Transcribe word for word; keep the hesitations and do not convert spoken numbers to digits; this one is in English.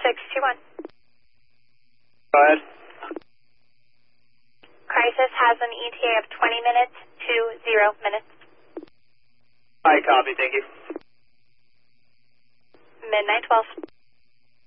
six two one. Go ahead. Crisis has an E T A of twenty minutes to zero minutes. I copy, thank you. Midnight twelve.